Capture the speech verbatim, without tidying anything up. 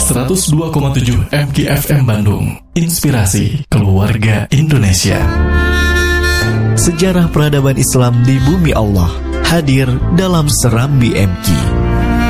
seratus dua koma tujuh M K F M Bandung. Inspirasi keluarga Indonesia. Sejarah peradaban Islam di bumi Allah hadir dalam Serambi M K.